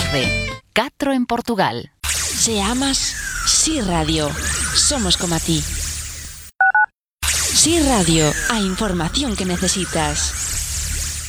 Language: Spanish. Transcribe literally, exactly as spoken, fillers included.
tarde. Catro en Portugal. Se amas, Sí Radio. Somos como a ti. Sí Radio, a información que necesitas.